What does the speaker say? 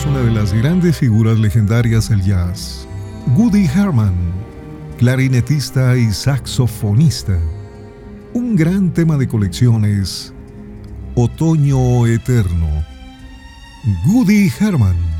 es una de las grandes figuras legendarias del jazz. Woody Herman, clarinetista y saxofonista. Un gran tema de colección es Otoño Eterno. Woody Herman.